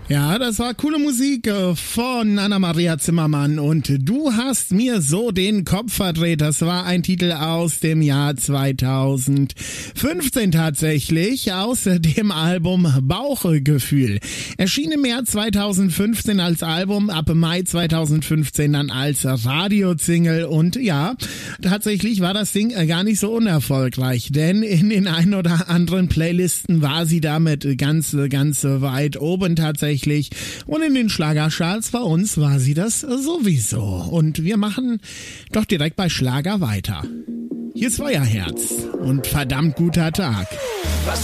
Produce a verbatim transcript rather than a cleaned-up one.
Ja, das war coole Musik von Anna-Maria Zimmermann und du hast mir so den Kopf verdreht. Das war ein Titel aus dem Jahr zweitausendfünfzehn tatsächlich, aus dem Album Bauchgefühl. Erschien im März zweitausendfünfzehn als Album, ab Mai zweitausendfünfzehn dann als Radio-Single und ja, tatsächlich war das Ding gar nicht so unerfolgreich, denn in den ein oder anderen Playlisten war sie damit ganz, ganz weit oben tatsächlich. Und in den Schlagercharts bei uns war sie das sowieso. Und wir machen doch direkt bei Schlager weiter. Hier ist Feuerherz und verdammt guter Tag.